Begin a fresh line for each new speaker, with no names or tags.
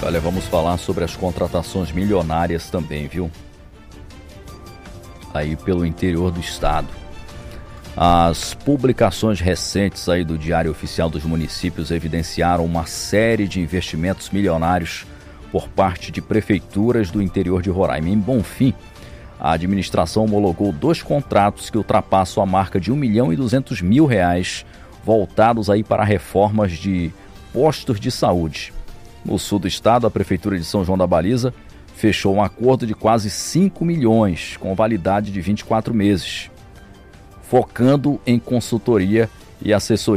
Olha, vamos falar sobre as contratações milionárias também, viu? Aí pelo interior do estado. As publicações recentes aí do Diário Oficial dos Municípios evidenciaram uma série de investimentos milionários por parte de prefeituras do interior de Roraima. Em Bonfim, a administração homologou 2 contratos que ultrapassam a marca de R$1.200.000, voltados aí para reformas de postos de saúde. No sul do estado, a Prefeitura de São João da Baliza fechou um acordo de quase 5 milhões, com validade de 24 meses, focando em consultoria e assessoria